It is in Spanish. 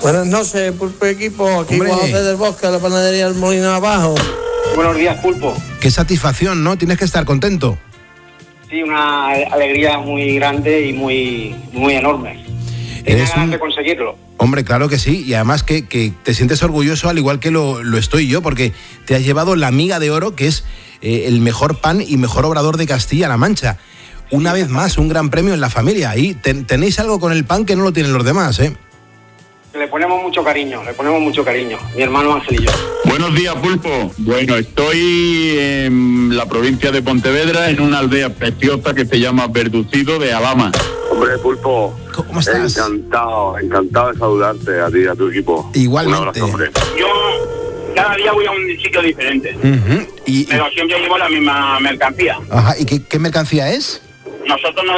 Buenas noches, Pulpo Equipo. Aquí Hombre. Juan José del Bosque, la panadería del Molino Abajo. Buenos días, Pulpo. Qué satisfacción, ¿no? Tienes que estar contento. Sí, una alegría muy grande y muy enorme. Tienes ganas de conseguirlo. Hombre, claro que sí, y además que te sientes orgulloso al igual que lo estoy yo, porque te has llevado la miga de oro, que es el mejor pan y mejor obrador de Castilla-La Mancha. Una vez más, un gran premio en la familia. Ahí tenéis algo con el pan que no lo tienen los demás, ¿eh? Le ponemos mucho cariño, mi hermano Ángel y yo. Buenos días, Pulpo. Bueno, estoy en la provincia de Pontevedra, en una aldea preciosa que se llama Verducido de Alhama. Hombre, Pulpo, ¿Cómo estás? encantado de saludarte a ti y a tu equipo. Igualmente. Un abrazo, hombre. Yo cada día voy a un sitio diferente, Uh-huh. pero siempre llevo la misma mercancía. Ajá, ¿y qué mercancía es? Nosotros nos